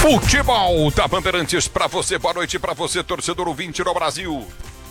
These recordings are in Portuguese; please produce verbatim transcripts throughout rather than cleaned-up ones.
Futebol da Bandeirantes pra você, boa noite pra você, torcedor ouvinte no Brasil.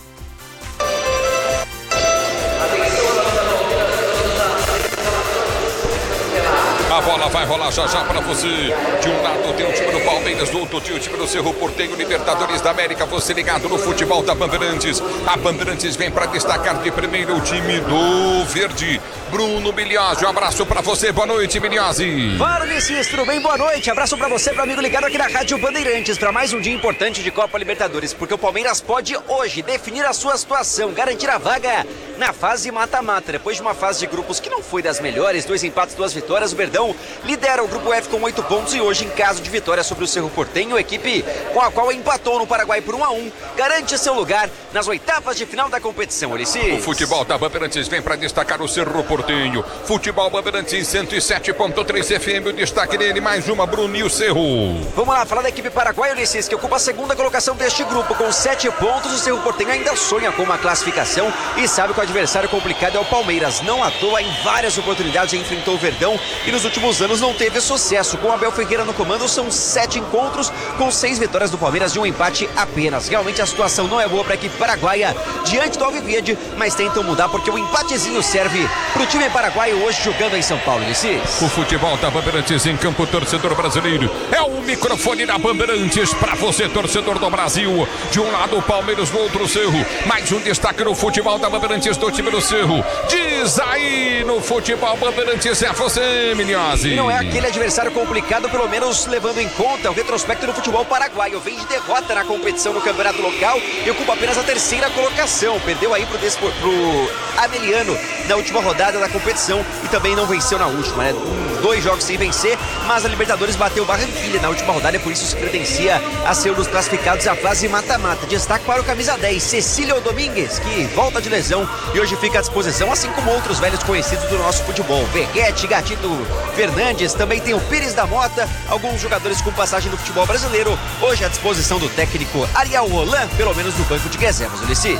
A bola vai rolar já já pra você. De um lado tem o time do Palmeiras, do outro tem o time do Cerro Porteño, Libertadores da América. Você ligado no futebol da Bandeirantes. A Bandeirantes vem pra destacar de primeiro o time do Verde. Bruno Miliozzi, um abraço pra você, boa noite, Miliozzi. Fala, Ulisses, tudo bem? Boa noite. Abraço pra você, meu amigo ligado aqui na Rádio Bandeirantes, pra mais um dia importante de Copa Libertadores, porque o Palmeiras pode hoje definir a sua situação, garantir a vaga na fase mata-mata. Depois de uma fase de grupos que não foi das melhores, dois empates, duas vitórias, o Verdão lidera o grupo F com oito pontos e hoje, em caso de vitória sobre o Cerro Porteño, a equipe com a qual empatou no Paraguai por um a um, garante seu lugar nas oitavas de final da competição, Ulisses. O futebol da Bandeirantes vem para destacar o Cerro Porteño. Futebol Bandeirantes cento e sete ponto três F M, o destaque dele, mais uma, Bruno e o Cerro. Vamos lá, falar da equipe paraguaia, Ulisses, que ocupa a segunda colocação deste grupo com sete pontos. O Cerro Porteño ainda sonha com uma classificação e sabe que o adversário complicado é o Palmeiras. Não à toa, em várias oportunidades enfrentou o Verdão e nos últimos anos não teve sucesso. Com o Abel Ferreira no comando, são sete encontros com seis vitórias do Palmeiras e um empate apenas. Realmente a situação não é boa para a equipe paraguaia diante do Alviverde, mas tentam mudar porque o empatezinho serve para o time paraguaio hoje jogando em São Paulo, Ulisses. O futebol da Bandeirantes em campo, torcedor brasileiro. É o microfone da Bandeirantes para você, torcedor do Brasil. De um lado o Palmeiras, do outro o Cerro. Mais um destaque no futebol da Bandeirantes do time do Cerro. Diz aí no futebol Bandeirantes, é você, Miliozzi. Não é aquele adversário complicado, pelo menos levando em conta o retrospecto do futebol paraguaio. Vem de derrota na competição no campeonato local e ocupa apenas a terceira colocação. Perdeu aí pro, Despo, pro Ameliano na última rodada da competição e também não venceu na última, né? Um, dois jogos sem vencer, mas a Libertadores bateu Barranquilla na última rodada e por isso se credencia a ser um dos classificados à fase mata-mata. Destaque para o camisa dez, Cecílio Domingues, que volta de lesão e hoje fica à disposição, assim como outros velhos conhecidos do nosso futebol. Veguete, Gatito Fernandes, também tem o Pires da Mota, alguns jogadores com passagem no futebol brasileiro, hoje à disposição do técnico Ariel Roland, pelo menos no banco de reservas, Ulisses.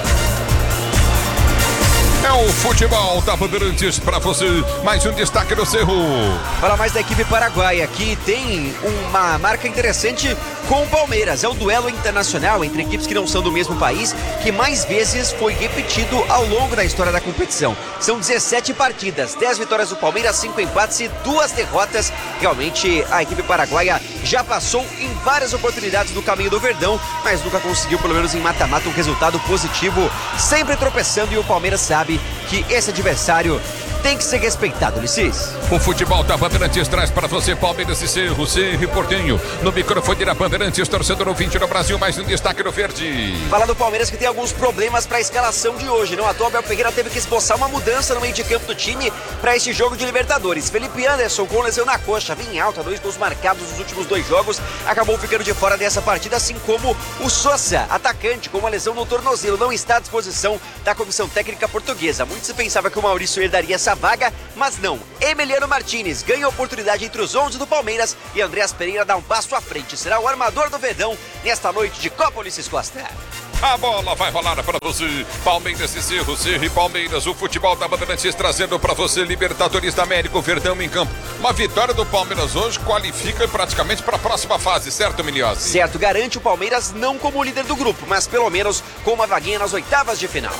É o futebol da Bandeirantes para você, mais um destaque do Cerro. Fala mais da equipe paraguaia, que tem uma marca interessante com o Palmeiras. É o duelo internacional entre equipes que não são do mesmo país, que mais vezes foi repetido ao longo da história da competição. São dezessete partidas, dez vitórias do Palmeiras, cinco empates e duas derrotas. Realmente a equipe paraguaia já passou em várias oportunidades do caminho do Verdão, mas nunca conseguiu, pelo menos em mata-mata, um resultado positivo, sempre tropeçando, e o Palmeiras sabe que esse adversário tem que ser respeitado, Ulisses. O futebol da Bandeirantes traz para você Palmeiras e Cerro, Cerro e Porteño. No microfone da Bandeirantes, torcedor ouvinte no Brasil, mais um destaque do Verde. Fala do Palmeiras, que tem alguns problemas para a escalação de hoje. Não à toa, Abel Ferreira teve que esboçar uma mudança no meio de campo do time para este jogo de Libertadores. Felipe Anderson, com lesão na coxa, vinha em alta, dois gols marcados nos últimos dois jogos, acabou ficando de fora dessa partida, assim como o Sosa, atacante, com uma lesão no tornozelo, não está à disposição da comissão técnica portuguesa. Muito se pensava que o Maurício herdaria essa vaga, mas não. Emiliano Martínez ganha oportunidade entre os onze do Palmeiras e Andreas Pereira dá um passo à frente. Será o armador do Verdão nesta noite de Copa, Ulisses Costa. A bola vai rolar para você. Palmeiras e Cerro, Cerro e Palmeiras. O futebol da Bandeirantes trazendo para você Libertadores da América, o Verdão em campo. Uma vitória do Palmeiras hoje qualifica praticamente para a próxima fase, certo, Miliozzi? Certo, garante o Palmeiras não como líder do grupo, mas pelo menos com uma vaguinha nas oitavas de final.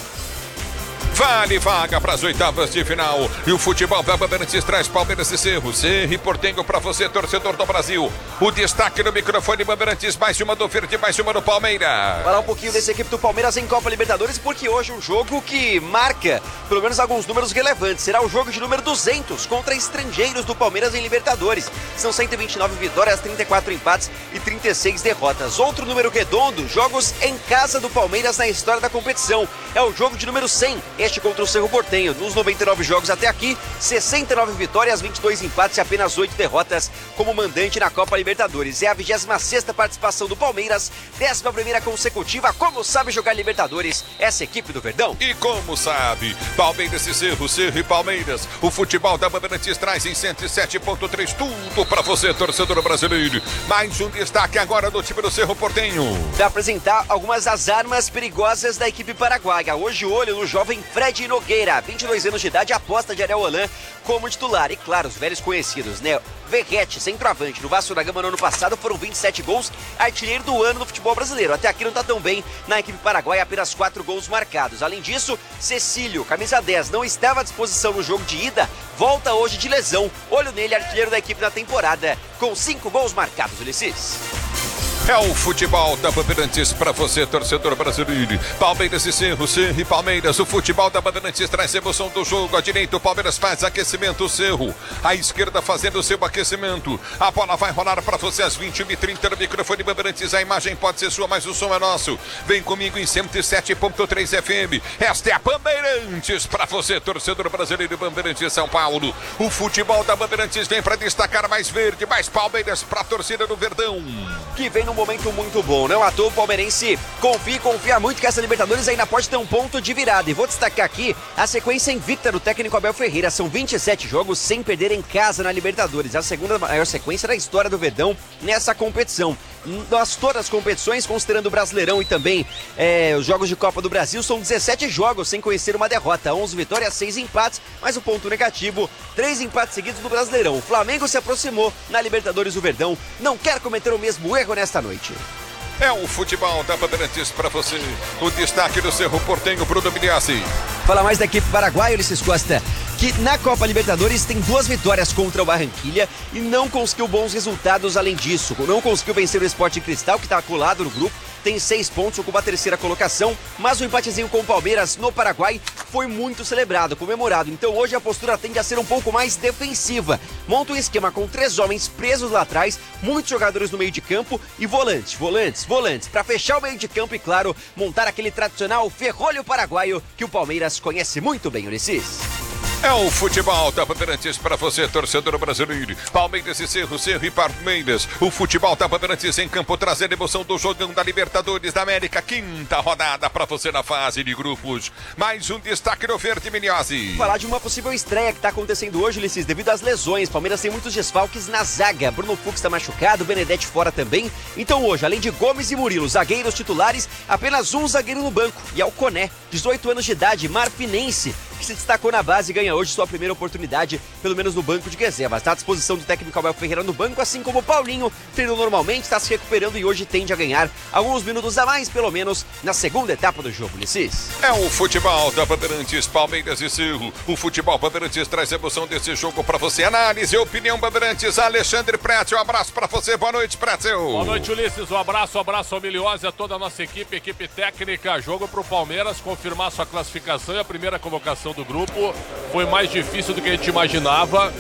Vale vaga para as oitavas de final. E o futebol da Bandeirantes traz Palmeiras e Cerro, Cerro e Porteño para você, torcedor do Brasil. O destaque no microfone Bandeirantes, mais uma do Verde, mais uma do Palmeiras. Falar um pouquinho dessa equipe do Palmeiras em Copa Libertadores, porque hoje é um jogo que marca pelo menos alguns números relevantes. Será o jogo de número duzentos contra estrangeiros do Palmeiras em Libertadores. São cento e vinte e nove vitórias, trinta e quatro empates e trinta e seis derrotas. Outro número redondo, jogos em casa do Palmeiras na história da competição. É o jogo de número cem. Este contra o Cerro Porteño. Nos noventa e nove jogos até aqui, sessenta e nove vitórias, vinte e dois empates e apenas oito derrotas como mandante na Copa Libertadores. É a vigésima sexta participação do Palmeiras, décima primeira consecutiva. Como sabe jogar Libertadores essa equipe do Verdão? E como sabe, Palmeiras e Cerro, Cerro e Palmeiras. O futebol da Bandeirantes traz em cento e sete ponto três tudo para você, torcedor brasileiro. Mais um destaque agora do time do Cerro Porteño. Para apresentar algumas das armas perigosas da equipe paraguaia. Hoje olho no jovem Fred Nogueira, vinte e dois anos de idade, aposta de Ariel Holan como titular. E claro, os velhos conhecidos, né? Verrete, centroavante, no Vasco da Gama no ano passado foram vinte e sete gols, artilheiro do ano no futebol brasileiro. Até aqui não tá tão bem na equipe paraguaia, apenas quatro gols marcados. Além disso, Cecílio, camisa dez, não estava à disposição no jogo de ida, volta hoje de lesão. Olho nele, artilheiro da equipe na temporada, com cinco gols marcados, Ulisses. É o futebol da Bandeirantes para você, torcedor brasileiro. Palmeiras e Cerro, Cerro e Palmeiras. O futebol da Bandeirantes traz emoção do jogo. À direita, o Palmeiras faz aquecimento, o Cerro. À esquerda, fazendo o seu aquecimento. A bola vai rolar para você às vinte e uma e trinta no microfone Bandeirantes. A imagem pode ser sua, mas o som é nosso. Vem comigo em cento e sete ponto três F M. Esta é a Bandeirantes para você, torcedor brasileiro. Bandeirantes São Paulo. O futebol da Bandeirantes vem para destacar mais verde, mais Palmeiras para a torcida do Verdão. Que vem no momento muito bom, não à toa o palmeirense confia e confia muito que essa Libertadores ainda pode ter um ponto de virada. E vou destacar aqui a sequência invicta do técnico Abel Ferreira. São vinte e sete jogos sem perder em casa na Libertadores, a segunda maior sequência da história do Verdão nessa competição. Nas todas as competições, considerando o Brasileirão e também é, os jogos de Copa do Brasil, são dezessete jogos sem conhecer uma derrota, onze vitórias, seis empates, mas o ponto negativo, três empates seguidos no Brasileirão. O Flamengo se aproximou na Libertadores do Verdão, não quer cometer o mesmo erro nesta noite. É o futebol da Bandeirantes para você. O destaque do Cerro Porteño, Bruno Miliassi. Fala mais da equipe paraguaia, Ulisses Costa, que na Copa Libertadores tem duas vitórias contra o Barranquilla e não conseguiu bons resultados além disso. Não conseguiu vencer o Sporting Cristal, que está colado no grupo, tem seis pontos, ocupa a terceira colocação, mas o empatezinho com o Palmeiras no Paraguai foi muito celebrado, comemorado. Então hoje a postura tende a ser um pouco mais defensiva. Monta um esquema com três homens presos lá atrás, muitos jogadores no meio de campo e volantes, volantes, volantes, para fechar o meio de campo e, claro, montar aquele tradicional ferrolho paraguaio que o Palmeiras conhece muito bem, Ulisses. É o futebol da Bandeirantes para você, torcedor brasileiro. Palmeiras e Cerro, Cerro e Palmeiras. O futebol da Bandeirantes em campo, trazendo a emoção do jogão da Libertadores da América. Quinta rodada para você na fase de grupos. Mais um destaque no Verde, Minhozzi. Falar de uma possível estreia que está acontecendo hoje, Ulisses, devido às lesões. Palmeiras tem muitos desfalques na zaga. Bruno Fux está machucado, Benedetti fora também. Então hoje, além de Gomes e Murilo, zagueiros titulares, apenas um zagueiro no banco. E é o Coné, dezoito anos de idade, marfinense, que se destacou na base e ganha hoje sua primeira oportunidade, pelo menos no banco de reservas. Está à disposição do técnico Abel Ferreira no banco, assim como o Paulinho, treinou normalmente, está se recuperando e hoje tende a ganhar alguns minutos a mais, pelo menos na segunda etapa do jogo, Ulisses. É o futebol da Bandeirantes, Palmeiras e Cerro. O futebol Bandeirantes traz a emoção desse jogo para você. Análise e opinião Bandeirantes, Alexandre Pretzel. Um abraço para você, boa noite, Pretzel. Boa noite, Ulisses. Um abraço, um abraço ao Miliose, a toda a nossa equipe, equipe técnica. Jogo para o Palmeiras confirmar sua classificação e a primeira colocação do grupo. Foi mais difícil do que a gente imaginava.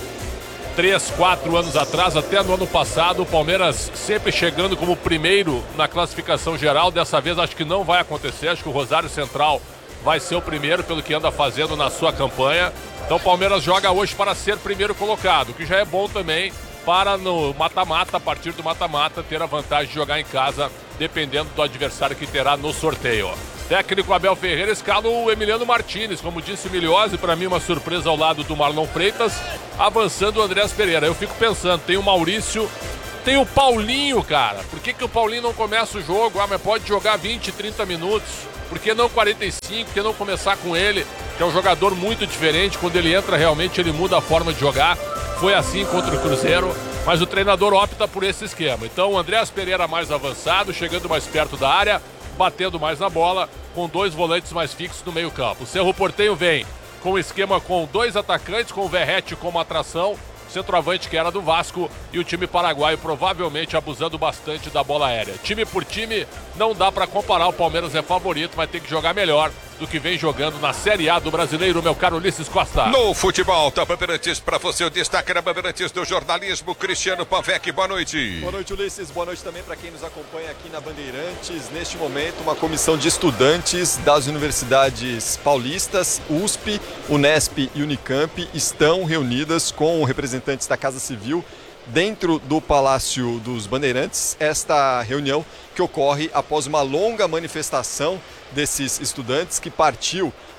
Três, quatro anos atrás, até no ano passado, o Palmeiras sempre chegando como primeiro na classificação geral. Dessa vez acho que não vai acontecer. Acho que o Rosário Central vai ser o primeiro pelo que anda fazendo na sua campanha. Então o Palmeiras joga hoje para ser primeiro colocado, que já é bom também para no mata-mata, a partir do mata-mata, ter a vantagem de jogar em casa, dependendo do adversário que terá no sorteio. Técnico Abel Ferreira escala o Emiliano Martinez, como disse o Miliose, para mim uma surpresa ao lado do Marlon Freitas, avançando o Andrés Pereira. Eu fico pensando, tem o Maurício, tem o Paulinho, cara. Por que que o Paulinho não começa o jogo? Ah, mas pode jogar vinte, trinta minutos. Por que não quarenta e cinco? Por que não começar com ele, que é um jogador muito diferente? Quando ele entra, realmente ele muda a forma de jogar. Foi assim contra o Cruzeiro, mas o treinador opta por esse esquema. Então o Andrés Pereira mais avançado, chegando mais perto da área, batendo mais na bola, com dois volantes mais fixos no meio campo. O Cerro Porteño vem com o esquema com dois atacantes, com o Verrete como atração, centroavante que era do Vasco, e o time paraguaio provavelmente abusando bastante da bola aérea. Time por time, não dá para comparar, o Palmeiras é favorito, mas tem que jogar melhor do que vem jogando na Série A do Brasileiro, meu caro Ulisses Costa. No futebol da Bandeirantes, para você o destaque da Bandeirantes do jornalismo, Cristiano Pavec, boa noite. Boa noite, Ulisses, boa noite também para quem nos acompanha aqui na Bandeirantes. Neste momento, uma comissão de estudantes das universidades paulistas, U S P, Unesp e Unicamp, estão reunidas com representantes da Casa Civil dentro do Palácio dos Bandeirantes. Esta reunião que ocorre após uma longa manifestação desses estudantes que partiu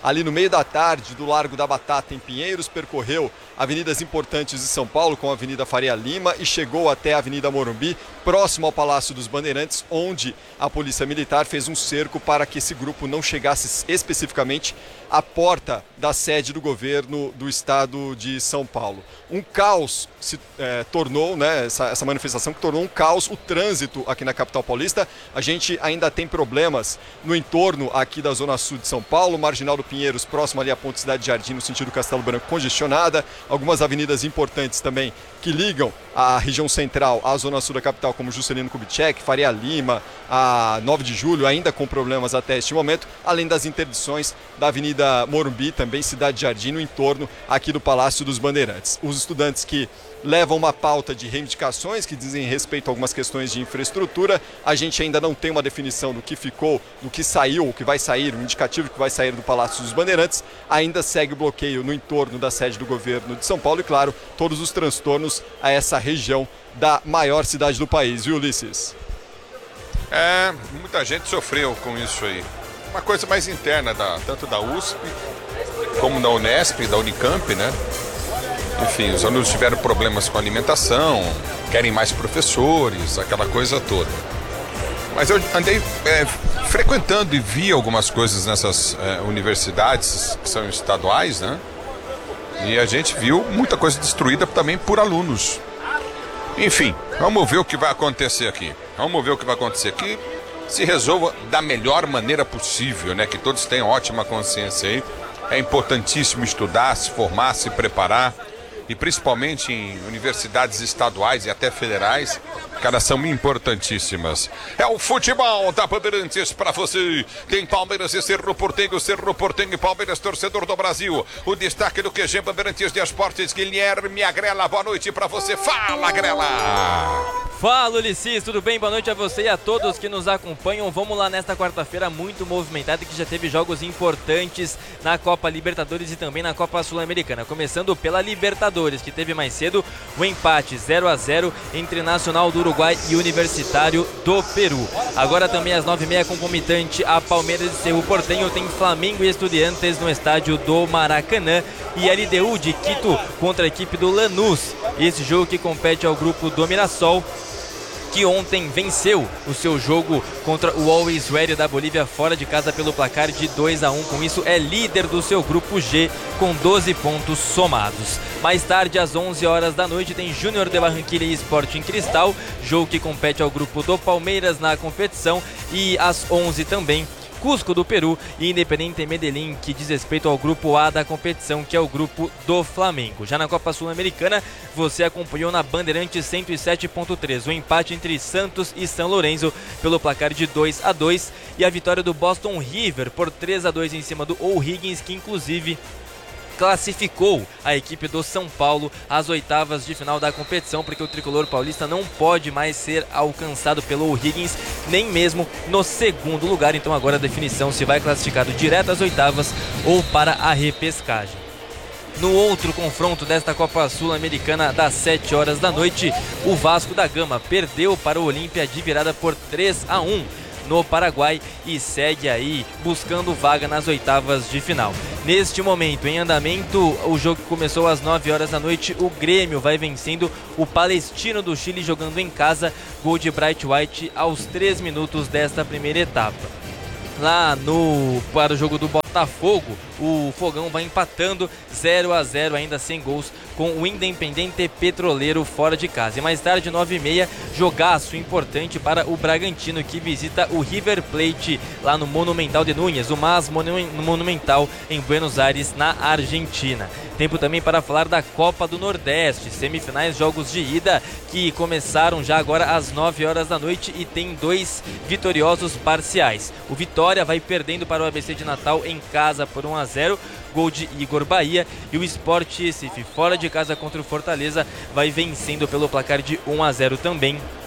ali no meio da tarde do Largo da Batata em Pinheiros, percorreu avenidas importantes de São Paulo, como a Avenida Faria Lima, e chegou até a Avenida Morumbi, próximo ao Palácio dos Bandeirantes, onde a Polícia Militar fez um cerco para que esse grupo não chegasse especificamente à porta da sede do governo do estado de São Paulo. Um caos se é, tornou, né, essa, essa manifestação que tornou um caos o trânsito aqui na capital paulista. A gente ainda tem problemas no entorno aqui da Zona Sul de São Paulo, Marginal do Pinheiros, próximo ali à Ponte Cidade Jardim, no sentido Castelo Branco, congestionada. Algumas avenidas importantes também que ligam a região central à Zona Sul da capital, como Juscelino Kubitschek, Faria Lima, a nove de julho, ainda com problemas até este momento, além das interdições da Avenida Morumbi, também Cidade Jardim, no entorno aqui do Palácio dos Bandeirantes. Os estudantes que levam uma pauta de reivindicações que dizem respeito a algumas questões de infraestrutura. A gente ainda não tem uma definição do que ficou, do que saiu, o que vai sair, um indicativo que vai sair do Palácio dos Bandeirantes. Ainda segue o bloqueio no entorno da sede do governo de São Paulo e, claro, todos os transtornos a essa região da maior cidade do país, viu, Ulisses? É, muita gente sofreu com isso aí. Uma coisa mais interna, da, tanto da U S P como da Unesp, da Unicamp, né? Enfim, os alunos tiveram problemas com a alimentação, querem mais professores, aquela coisa toda. Mas eu andei é, frequentando e vi algumas coisas nessas é, universidades que são estaduais, né? E a gente viu muita coisa destruída também por alunos. Enfim, vamos ver o que vai acontecer aqui. Vamos ver o que vai acontecer aqui. Se resolva da melhor maneira possível, né? Que todos tenham ótima consciência aí. É importantíssimo estudar, se formar, se preparar. E principalmente em universidades estaduais e até federais, que elas são importantíssimas. É o futebol da Bandeirantes para você. Tem Palmeiras e Cerro Porteño, Cerro Porteño e Palmeiras, torcedor do Brasil. O destaque do Q G Bandeirantes de Esportes, Guilherme Agrela. Boa noite para você. Fala, Agrela! Fala, Ulisses, tudo bem? Boa noite a você e a todos que nos acompanham. Vamos lá nesta quarta-feira muito movimentada, que já teve jogos importantes na Copa Libertadores e também na Copa Sul-Americana. Começando pela Libertadores, que teve mais cedo o empate zero a zero entre Nacional do Uruguai e Universitário do Peru. Agora também às nove e meia, concomitante a Palmeiras e Cerro Porteño, tem Flamengo e Estudiantes no estádio do Maracanã e L D U de Quito contra a equipe do Lanús. Esse jogo que compete ao grupo do Mirassol, que ontem venceu o seu jogo contra o Always Ready da Bolívia fora de casa pelo placar de dois a um. Com isso é líder do seu grupo G com doze pontos somados. Mais tarde, às onze horas da noite, tem Júnior de Barranquilla e Sporting Cristal, jogo que compete ao grupo do Palmeiras na competição, e às onze também Cusco do Peru e Independiente Medellín, que diz respeito ao grupo A da competição, que é o grupo do Flamengo. Já na Copa Sul-Americana, você acompanhou na Bandeirantes cento e sete ponto três o empate entre Santos e São Lourenço pelo placar de dois a dois e a vitória do Boston River por três a dois em cima do O'Higgins, que inclusive classificou a equipe do São Paulo às oitavas de final da competição, porque o tricolor paulista não pode mais ser alcançado pelo O'Higgins, nem mesmo no segundo lugar. Então agora a definição se vai classificado direto às oitavas ou para a repescagem. No outro confronto desta Copa Sul-Americana, das sete horas da noite, o Vasco da Gama perdeu para o Olímpia de virada por três a um no Paraguai e segue aí buscando vaga nas oitavas de final. Neste momento, em andamento, o jogo que começou às nove horas da noite, o Grêmio vai vencendo o Palestino do Chile jogando em casa, gol de Bright White aos três minutos desta primeira etapa. Lá no para o jogo do Botafogo, o Fogão vai empatando zero a zero, ainda sem gols, com o Independente Petroleiro fora de casa. E mais tarde, nove e meia, jogaço importante para o Bragantino, que visita o River Plate lá no Monumental de Núñez, o mais monumental em Buenos Aires, na Argentina. Tempo também para falar da Copa do Nordeste, semifinais, jogos de ida que começaram já agora às nove horas da noite e tem dois vitoriosos parciais. O Vitória vai perdendo para o A B C de Natal em casa por um a zero, gol de Igor Bahia, e o Sport Recife fora de casa contra o Fortaleza vai vencendo pelo placar de um a zero também,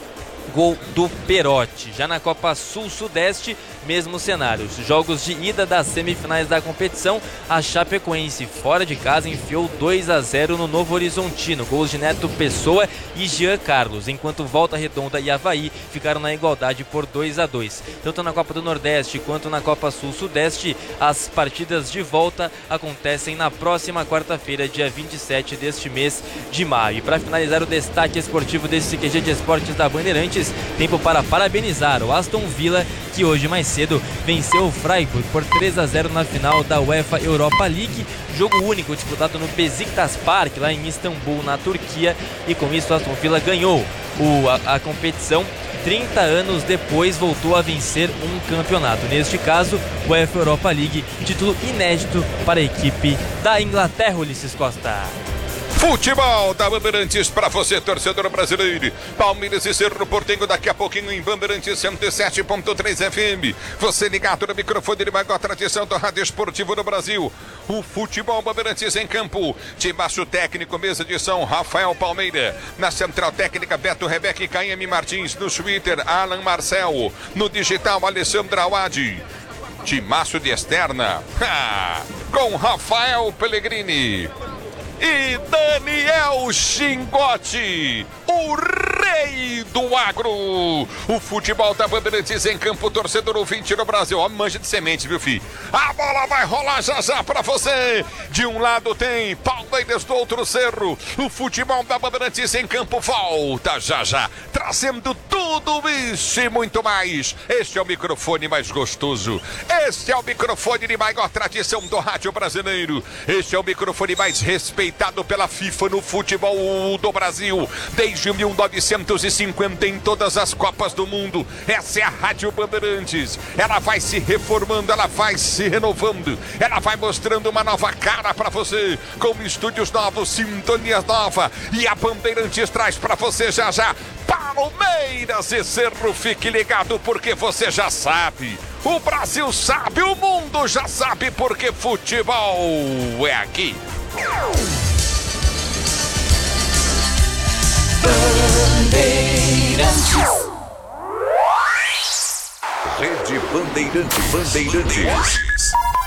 gol do Perotti. Já na Copa Sul-Sudeste, mesmo cenário. Os jogos de ida das semifinais da competição, a Chapecoense fora de casa enfiou dois a zero no Novo Horizontino. Gols de Neto Pessoa e Jean Carlos, enquanto Volta Redonda e Avaí ficaram na igualdade por dois a dois. Tanto na Copa do Nordeste quanto na Copa Sul-Sudeste, as partidas de volta acontecem na próxima quarta-feira, dia vinte e sete deste mês de maio. E para finalizar o destaque esportivo desse Q G de Esportes da Bandeirantes, tempo para parabenizar o Aston Villa, que hoje mais cedo venceu o Freiburg por três a zero na final da UEFA Europa League, jogo único disputado no Besiktas Park, lá em Istambul, na Turquia, e com isso o Aston Villa ganhou o, a, a competição. trinta anos depois voltou a vencer um campeonato, neste caso o UEFA Europa League, título inédito para a equipe da Inglaterra. Ulisses Costa. Futebol da Bandeirantes para você, torcedor brasileiro. Palmeiras e Cerro Porteño daqui a pouquinho em Bandeirantes cento e sete ponto três F M. Você ligado no microfone de maior tradição do rádio esportivo do Brasil. O Futebol Bandeirantes em campo. Debaixo técnico, mesa de som, Rafael Palmeira. Na central técnica, Beto Rebeca e K M Martins. No Twitter, Alan Marcel. No digital, Alessandro Awadi. Timaço de externa. Ha! Com Rafael Pellegrini e Daniel Xingotti, o rei do agro. O futebol da Bandeirantes em campo, torcedor ouvinte no Brasil. Ó, manja de semente, viu, filho? A bola vai rolar já já pra você. De um lado tem Palmeiras, do outro Cerro. O futebol da Bandeirantes em campo volta já já, trazendo tudo isso e muito mais. Este é o microfone mais gostoso. Este é o microfone de maior tradição do rádio brasileiro. Este é o microfone mais respeitado pela FIFA no futebol do Brasil desde mil novecentos e cinquenta, em todas as Copas do Mundo. Essa é a Rádio Bandeirantes. Ela vai se reformando, ela vai se renovando, ela vai mostrando uma nova cara para você, com estúdios novos, sintonias novas, e a Bandeirantes traz para você já já Palmeiras e Cerro. Fique ligado, porque você já sabe, o Brasil sabe, o mundo já sabe, porque futebol é aqui. Bandeirantes. Rede Bandeirantes. Bandeirantes.